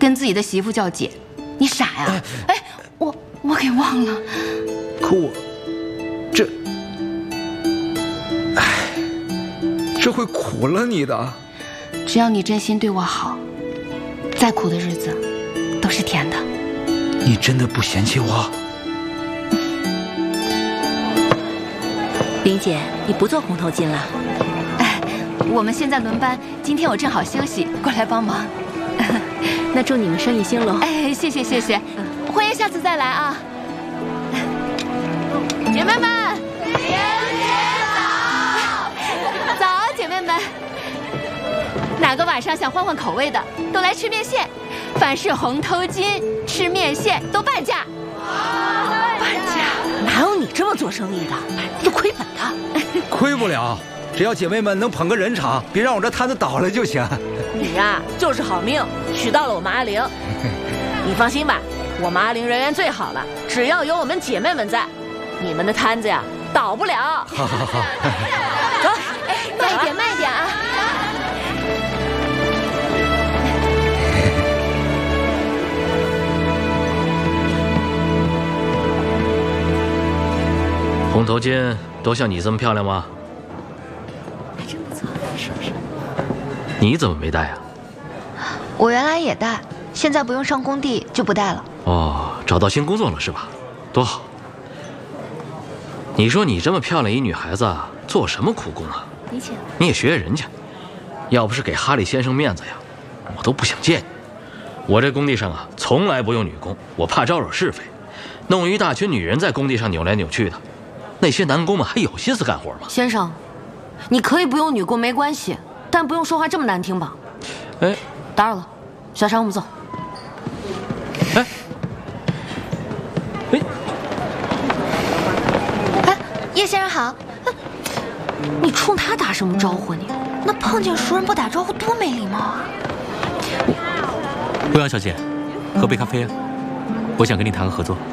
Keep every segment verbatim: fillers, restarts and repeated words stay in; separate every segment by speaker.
Speaker 1: 跟自己的媳妇叫姐，你傻呀？哎，哎我我给忘了。
Speaker 2: 可我这，哎，这会苦了你的。
Speaker 1: 只要你真心对我好，再苦的日子都是甜的。
Speaker 2: 你真的不嫌弃我？
Speaker 3: 林姐，你不做红头巾了？
Speaker 1: 哎，我们现在轮班，今天我正好休息，过来帮忙。
Speaker 3: 那祝你们生意兴隆。
Speaker 1: 哎，谢谢谢谢，欢迎下次再来啊！姐妹们，姐姐早！早，姐妹们，哪个晚上想换换口味的，都来吃面线。凡是红头巾吃面线都半价。
Speaker 3: 半价？哪有你这么做生意的？你亏本的。
Speaker 2: 亏不了，只要姐妹们能捧个人场，别让我这摊子倒了就行。
Speaker 3: 你呀、啊，就是好命，娶到了我们阿玲。你放心吧，我们阿玲人缘最好了，只要有我们姐妹们在，你们的摊子呀倒不了。
Speaker 2: 好好好，
Speaker 3: 走，
Speaker 1: 哎，慢一点，慢一点啊！
Speaker 4: 红头巾都像你这么漂亮吗？
Speaker 3: 还真不错，是不是？
Speaker 4: 你怎么没戴啊？
Speaker 5: 我原来也戴，现在不用上工地就不戴了。
Speaker 4: 哦，找到新工作了是吧？多好。你说你这么漂亮一女孩子，做什么苦工啊？
Speaker 3: 你请。
Speaker 4: 你也学学人家，要不是给哈利先生面子呀，我都不想见你。我这工地上啊，从来不用女工，我怕招惹是非，弄一大群女人在工地上扭来扭去的。那些男工们还有心思干活吗？
Speaker 6: 先生，你可以不用女工没关系，但不用说话这么难听吧？
Speaker 4: 哎，
Speaker 6: 打扰了，小常我们走。
Speaker 4: 哎，哎，
Speaker 5: 哎，叶先生好。
Speaker 6: 你冲他打什么招呼你？
Speaker 5: 那碰见熟人不打招呼多没礼貌啊！
Speaker 7: 欧阳小姐，喝杯咖啡啊，我想跟你谈个合作。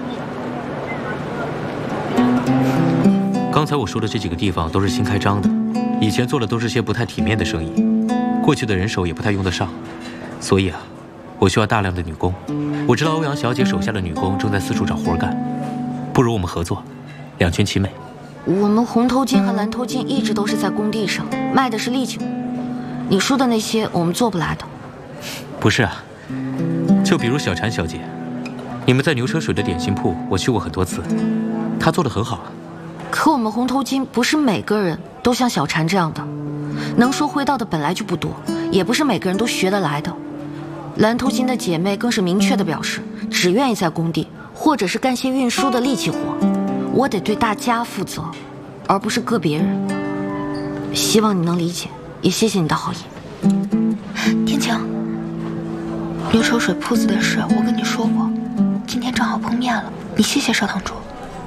Speaker 7: 刚才我说的这几个地方都是新开张的，以前做的都是些不太体面的生意，过去的人手也不太用得上，所以啊，我需要大量的女工。我知道欧阳小姐手下的女工正在四处找活干，不如我们合作，两全其美。
Speaker 6: 我们红头巾和蓝头巾一直都是在工地上卖的是力气活，你说的那些我们做不来的。
Speaker 7: 不是啊，就比如小婵小姐，你们在牛车水的点心铺，我去过很多次，她做的很好啊。
Speaker 6: 可我们红头巾不是每个人都像小婵这样的，能说会道的本来就不多，也不是每个人都学得来的。蓝头巾的姐妹更是明确的表示，只愿意在工地或者是干些运输的力气活。我得对大家负责，而不是个别人。希望你能理解，也谢谢你的好意。
Speaker 5: 天晴，牛车水铺子的事我跟你说过，今天正好碰面了，你谢谢少堂主。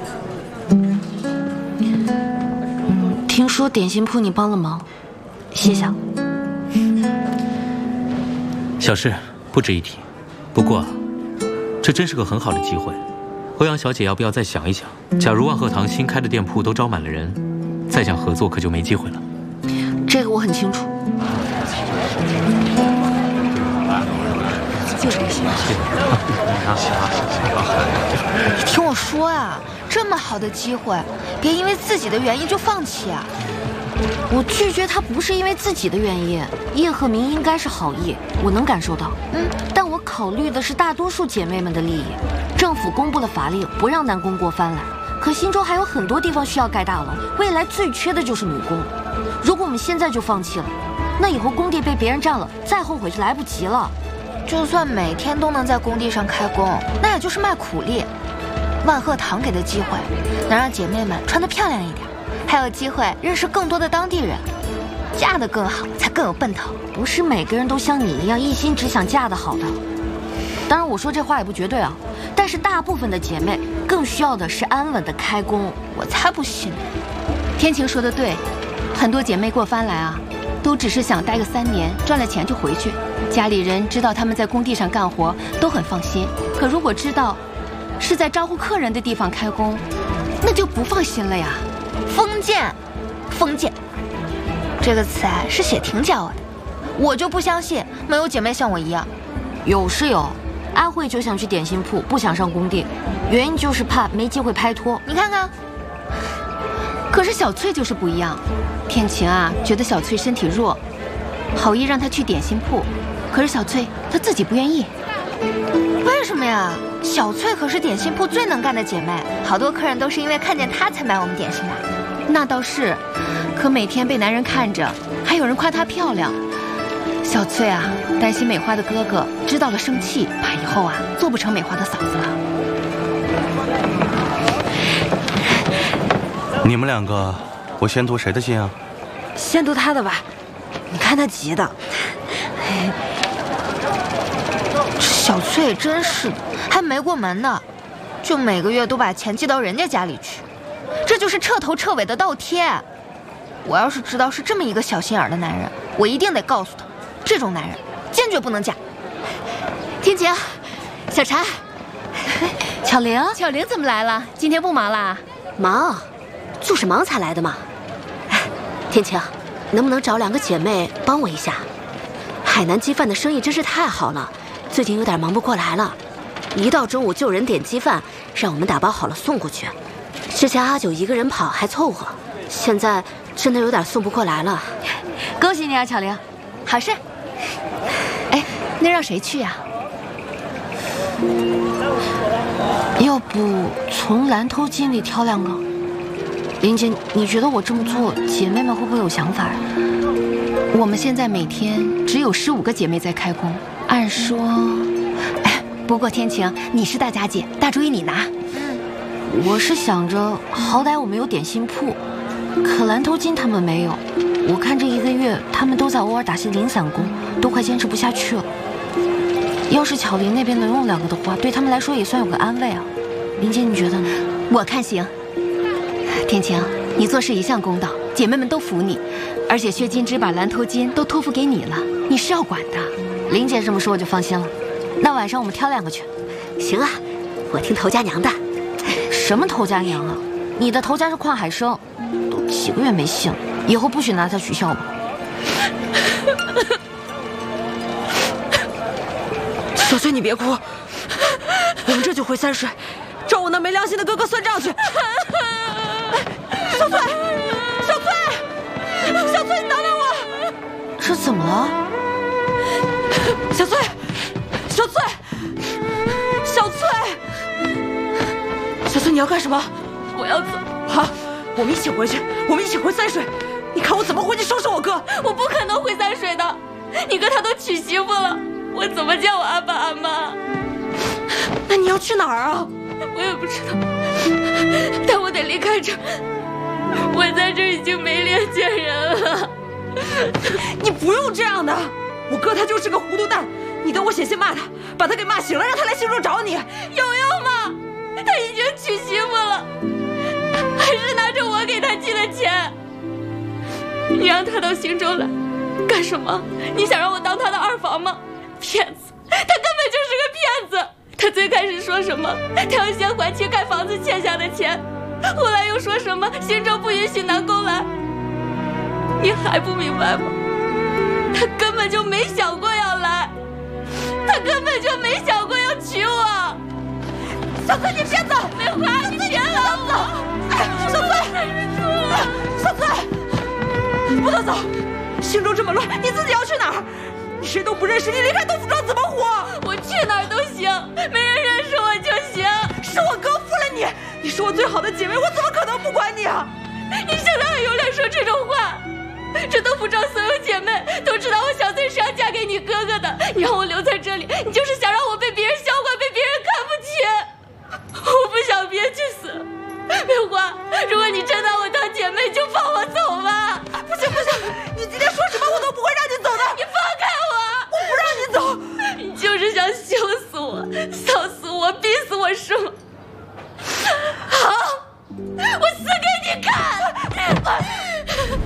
Speaker 6: 听说点心铺你帮了忙，谢谢。
Speaker 7: 小事不值一提，不过这真是个很好的机会。欧阳小姐要不要再想一想？假如万鹤堂新开的店铺都招满了人，再想合作可就没机会了。
Speaker 6: 这个我很清楚。
Speaker 5: 你听我说啊，这么好的机会，别因为自己的原因就放弃啊！
Speaker 6: 我拒绝他不是因为自己的原因，叶鹤鸣应该是好意，我能感受到。嗯，但我考虑的是大多数姐妹们的利益。政府公布了法令，不让男工过番来，可新州还有很多地方需要盖大楼，未来最缺的就是女工。如果我们现在就放弃了，那以后工地被别人占了，再后悔是来不及了。
Speaker 5: 就算每天都能在工地上开工，那也就是卖苦力。万鹤堂给的机会，能让姐妹们穿得漂亮一点，还有机会认识更多的当地人，嫁得更好才更有奔头。
Speaker 6: 不是每个人都像你一样一心只想嫁得好的。当然我说这话也不绝对啊，但是大部分的姐妹更需要的是安稳的开工。
Speaker 5: 我才不信。
Speaker 1: 天晴说的对，很多姐妹过番来啊，都只是想待个三年，赚了钱就回去。家里人知道他们在工地上干活都很放心，可如果知道是在招呼客人的地方开工，那就不放心了呀。
Speaker 5: 封建，封建，这个词啊是雪婷教我的，我就不相信没有姐妹像我一样，
Speaker 6: 有是有，阿慧就想去点心铺，不想上工地，原因就是怕没机会拍拖。
Speaker 5: 你看看，
Speaker 1: 可是小翠就是不一样，天晴啊，觉得小翠身体弱，好意让她去点心铺，可是小翠她自己不愿意。
Speaker 5: 为什么呀？小翠可是点心铺最能干的姐妹，好多客人都是因为看见她才买我们点心的。
Speaker 1: 那倒是，可每天被男人看着，还有人夸她漂亮。小翠啊，担心美花的哥哥知道了生气，怕以后啊做不成美花的嫂子了。
Speaker 8: 你们两个，我先读谁的信啊？
Speaker 9: 先读他的吧，你看他急的。
Speaker 5: 小翠真是的，还没过门呢，就每个月都把钱寄到人家家里去，这就是彻头彻尾的倒贴。我要是知道是这么一个小心眼的男人，我一定得告诉他，这种男人坚决不能嫁。
Speaker 1: 天晴，小婵，
Speaker 6: 巧玲，
Speaker 1: 巧玲怎么来了？今天不忙啦？
Speaker 9: 忙，就是忙才来的嘛。天晴，能不能找两个姐妹帮我一下？海南鸡饭的生意真是太好了，最近有点忙不过来了。一到中午就有人点鸡饭，让我们打包好了送过去。之前阿九一个人跑还凑合，现在真的有点送不过来了。
Speaker 6: 恭喜你啊，巧玲，
Speaker 5: 好事。
Speaker 1: 哎，那让谁去呀？
Speaker 6: 要不从蓝头巾里挑两个？林姐，你觉得我这么做，姐妹们会不会有想法？
Speaker 1: 我们现在每天只有十五个姐妹在开工，按说，哎，不过天晴，你是大家姐，大主意你拿。
Speaker 6: 嗯，我是想着，好歹我们有点心铺，可蓝头巾他们没有。我看这一个月，他们都在偶尔打些零散工，都快坚持不下去了。要是巧玲那边能用两个的话，对他们来说也算有个安慰啊。林姐，你觉得呢？
Speaker 1: 我看行。天晴，你做事一向公道，姐妹们都服你。而且薛金枝把蓝头巾都托付给你了，你是要管的。
Speaker 6: 林姐这么说，我就放心了。那晚上我们挑两个去。
Speaker 9: 行啊，我听头家娘的。
Speaker 6: 什么头家娘啊？你的头家是邝海生，都几个月没信了，以后不许拿他取笑我。
Speaker 9: 小翠，你别哭，我们这就回三水，找我那没良心的哥哥算账去。小翠，小翠，小翠，你等等我！
Speaker 6: 这怎么了？
Speaker 9: 小翠，小翠，小翠，小翠，你要干什么？
Speaker 3: 我要走。
Speaker 9: 好，我们一起回去，我们一起回三水。你看我怎么回去收拾我哥？
Speaker 3: 我不可能回三水的，你哥他都娶媳妇了，我怎么见我阿爸阿妈？
Speaker 9: 那你要去哪儿啊？
Speaker 3: 我也不知道，但我得离开这儿。我在这儿已经没脸见人了。
Speaker 9: 你不用这样的，我哥他就是个糊涂蛋，你等我写信骂他，把他给骂醒了，让他来新州找你，
Speaker 3: 有用吗？他已经娶媳妇了，还是拿着我给他寄的钱。你让他到新州来干什么？你想让我当他的二房吗？骗子，他根本就是个骗子。他最开始说什么他要先还清盖房子欠下的钱，后来又说什么新州不允许男工来。你还不明白吗？他根本就没想过要来，他根本就没想过要娶我。小翠，你别走！梅花，你别拉我！
Speaker 9: 小翠，小翠，你不能走！新州这么乱，你自己要去哪儿？你谁都不认识，你离开豆腐庄怎么活？
Speaker 3: 我去哪儿都行，没人认识我就行。
Speaker 9: 是我哥负了你，你是我最好的姐妹，我怎么可能不管你啊？
Speaker 3: 你现在还有脸说这种话？这豆腐庄所有姐妹都知道我小翠是要嫁给你哥哥的，你让我留在这里，你就是想让我被别人笑话，被别人看不起。我不想憋屈死。梅花，如果你真